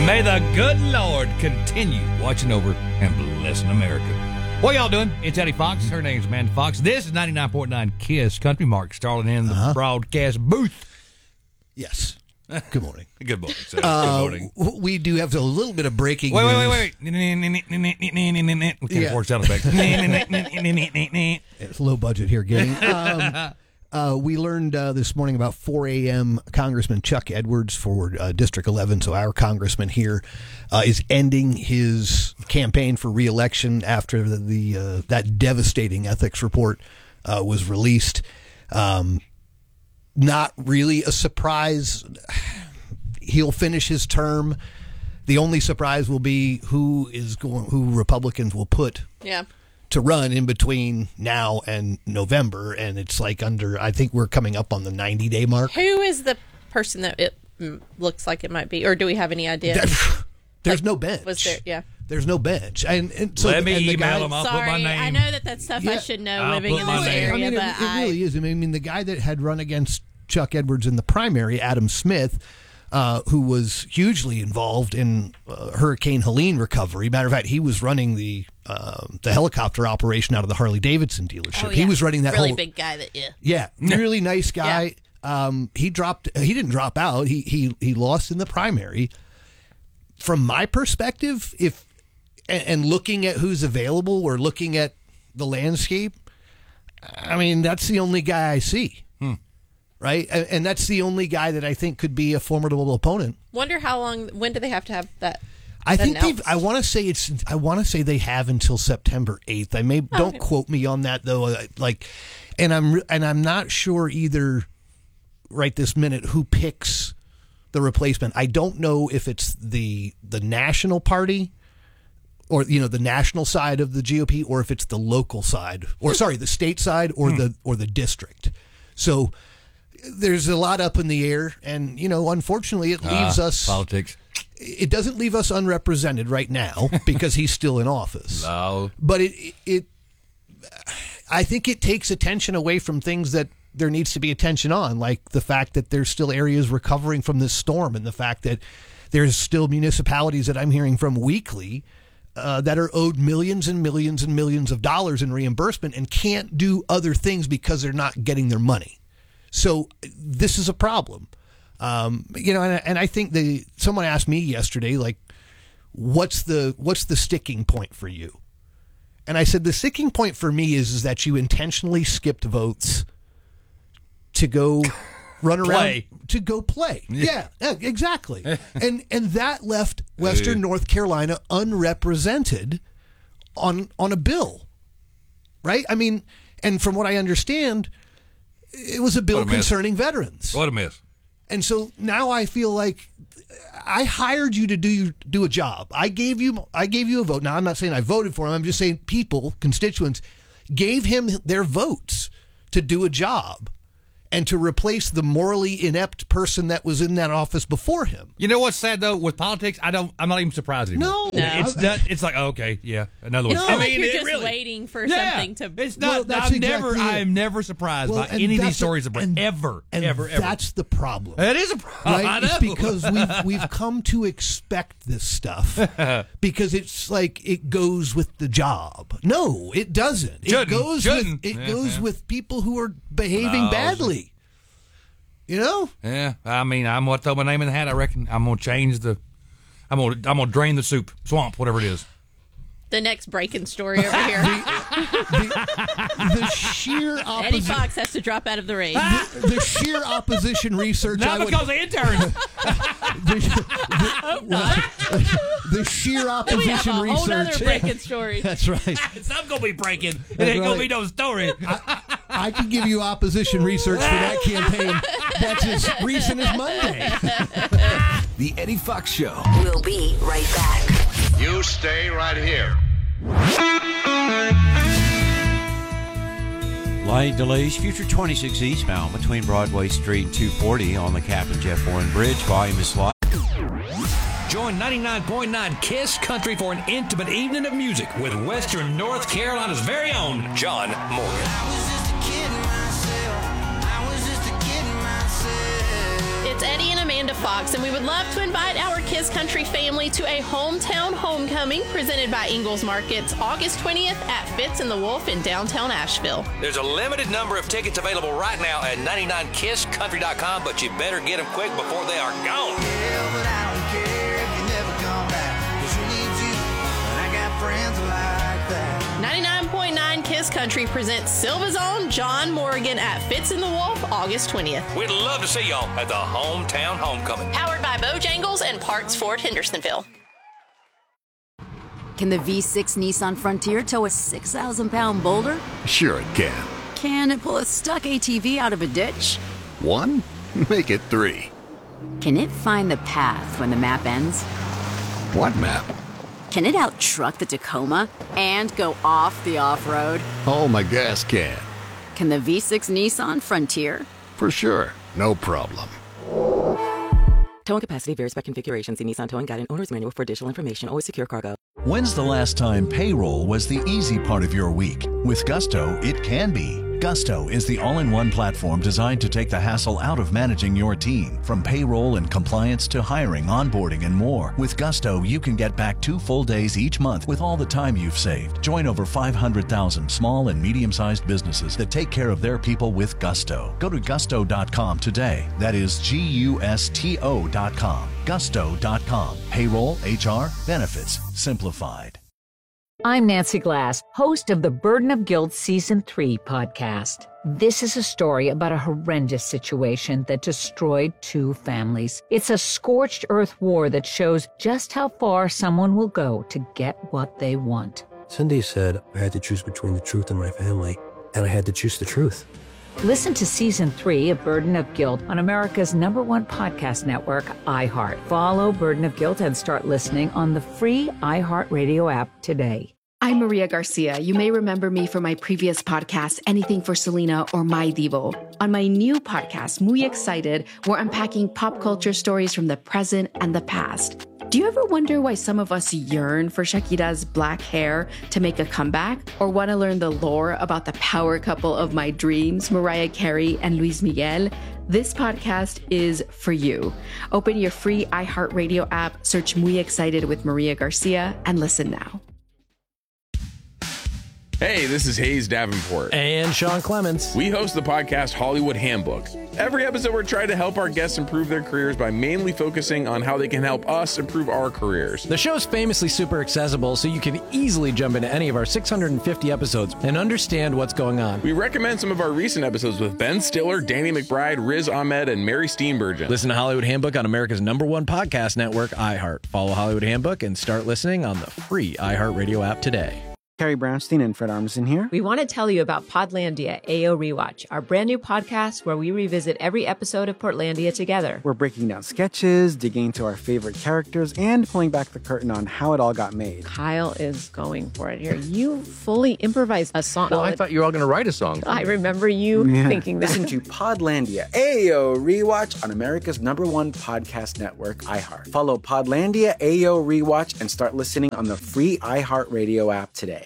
May the good Lord continue watching over and blessing America. What y'all doing? It's Eddie Fox. Her name's Amanda Fox. This is 99.9 KISS Country. Mark Starling in the broadcast booth. Yes. Good morning. Good morning, sir. Good morning. We do have a little bit of breaking news. Wait. We can't afford sound effects. It's low budget here, getting. We learned this morning about 4 a.m. Congressman Chuck Edwards for District 11, so our congressman here, is ending his campaign for re-election after that devastating ethics report was released. Not really a surprise. He'll finish his term. The only surprise will be who Republicans will put to run in between now and November. And it's like I think we're coming up on the 90-day mark. Who is the person that it looks like it might be? Or do we have any idea? There's no bench. Was there? Yeah. There's no bench. And so let me email him. I'll put my name. I know that's stuff I should know living in this area. I mean, it really is. I mean, the guy that had run against Chuck Edwards in the primary, Adam Smith, who was hugely involved in Hurricane Helene recovery. Matter of fact, he was running the helicopter operation out of the Harley Davidson dealership. Oh, yeah. He was running that really big guy. Really nice guy. Yeah. He didn't drop out. He lost in the primary. From my perspective, and looking at who's available or looking at the landscape, I mean, that's the only guy I see. Right? And that's the only guy that I think could be a formidable opponent. Wonder how long, when do they have to have that? I think I want to say they have until September 8th. Don't quote me on that though. And I'm not sure either right this minute who picks the replacement. I don't know if it's the national party or the national side of the GOP or if it's the local side the state side or the district. So there's a lot up in the air, and unfortunately, it leaves us politics. It doesn't leave us unrepresented right now because he's still in office. No, but I think it takes attention away from things that there needs to be attention on, like the fact that there's still areas recovering from this storm, and the fact that there's still municipalities that I'm hearing from weekly that are owed millions and millions and millions of dollars in reimbursement and can't do other things because they're not getting their money. So this is a problem, and I think someone asked me yesterday, like, what's the sticking point for you? And I said, the sticking point for me is that you intentionally skipped votes to go run around, to go play. Yeah, exactly. and that left Western North Carolina unrepresented on a bill, right? I mean, and from what I understand, it was a bill concerning veterans. What a miss. And so now I feel like I hired you to do a job. I gave you a vote. Now, I'm not saying I voted for him. I'm just saying constituents, gave him their votes to do a job and to replace the morally inept person that was in that office before him. You know what's sad though with politics? I'm not even surprised anymore. No. It's like okay, yeah, another one. I mean, you're just waiting for something to. It's not. Well, I'm never surprised by any of these stories ever. That's the problem. It is a problem. Right? It's because we've come to expect this stuff because it's like it goes with the job. No, it doesn't. It goes with people who are behaving badly. Yeah, I mean, I'm going to throw my name in the hat. I reckon I'm going to change I'm going to drain the swamp, whatever it is. The next breaking story over here. the sheer opposition. Eddie Fox has to drop out of the race. The sheer opposition research. Not because of interns. The sheer opposition we have a whole research. Other breaking story. That's right. It's not going to be breaking. It ain't going to be no story. I can give you opposition research for that campaign. That's as recent as Monday. The Eddie Fox Show. We'll be right back. You stay right here. Light delays, future 26 eastbound between Broadway Street and 240 on the Cap and Jeff Warren Bridge. Volume is light. Join 99.9 KISS Country for an intimate evening of music with Western North Carolina's very own John Morgan. It's Eddie and Amanda Fox, and we would love to invite our KISS Kiss Country family to a hometown homecoming presented by Ingles Markets August 20th at Fitz and the Wolf in downtown Asheville. There's a limited number of tickets available right now at 99kisscountry.com, but you better get them quick before they are gone. Yeah, but I don't care if you never come back, 'cause who needs you? But I got friends like that. 99.9 Kiss Country presents Silva's own John Morgan at Fitz and the Wolf August 20th. We'd love to see y'all at the hometown homecoming. Powered by Bojangles and Parts Ford Hendersonville. Can the V6 Nissan Frontier tow a 6,000-pound boulder? Sure it can. Can it pull a stuck ATV out of a ditch? 1? Make it 3. Can it find the path when the map ends? What map? Can it out-truck the Tacoma and go off the off-road? Oh, my gas can. Can the V6 Nissan Frontier? For sure. No problem. Towing capacity varies by configuration. See Nissan Towing Guide and Owner's Manual for additional information. Always secure cargo. When's the last time payroll was the easy part of your week? With Gusto, it can be. Gusto is the all-in-one platform designed to take the hassle out of managing your team. From payroll and compliance to hiring, onboarding, and more. With Gusto, you can get back 2 full days each month with all the time you've saved. Join over 500,000 small and medium-sized businesses that take care of their people with Gusto. Go to gusto.com today. That is Gusto.com. Gusto.com. Payroll, HR, benefits, simplified. I'm Nancy Glass, host of the Burden of Guilt Season 3 podcast. This is a story about a horrendous situation that destroyed 2 families. It's a scorched earth war that shows just how far someone will go to get what they want. Cindy said I had to choose between the truth and my family, and I had to choose the truth. Listen to Season 3 of Burden of Guilt on America's #1 podcast network, iHeart. Follow Burden of Guilt and start listening on the free iHeartRadio app today. I'm Maria Garcia. You may remember me from my previous podcast, Anything for Selena or My Divo. On my new podcast, Muy Excited, we're unpacking pop culture stories from the present and the past. Do you ever wonder why some of us yearn for Shakira's black hair to make a comeback? Or want to learn the lore about the power couple of my dreams, Mariah Carey and Luis Miguel? This podcast is for you. Open your free iHeartRadio app, search Muy Excited with Maria Garcia, and listen now. Hey, this is Hayes Davenport. And Sean Clements. We host the podcast Hollywood Handbook. Every episode, we're trying to help our guests improve their careers by mainly focusing on how they can help us improve our careers. The show's famously super accessible, so you can easily jump into any of our 650 episodes and understand what's going on. We recommend some of our recent episodes with Ben Stiller, Danny McBride, Riz Ahmed, and Mary Steenburgen. Listen to Hollywood Handbook on America's #1 podcast network, iHeart. Follow Hollywood Handbook and start listening on the free iHeartRadio app today. Carrie Brownstein and Fred Armisen here. We want to tell you about Podlandia AO Rewatch, our brand new podcast where we revisit every episode of Portlandia together. We're breaking down sketches, digging into our favorite characters, and pulling back the curtain on how it all got made. Kyle is going for it here. You fully improvised a song. Well, I thought you were all going to write a song. I remember you thinking that. Listen to Podlandia AO Rewatch on America's #1 podcast network, iHeart. Follow Podlandia AO Rewatch and start listening on the free iHeartRadio app today.